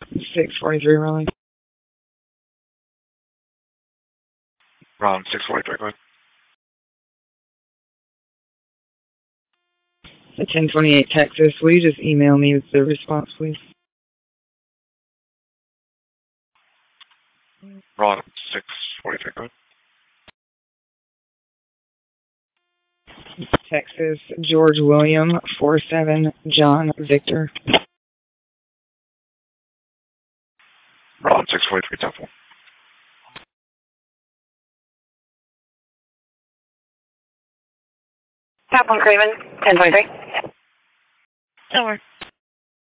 643 rolling. Ron, 643, go ahead. 1028 Texas. Will you just email me with the response, please? Ron, 643, go ahead. Texas, George William, 47, John Victor. Ron, 643, Temple. Top one, Craven, 1023. Over.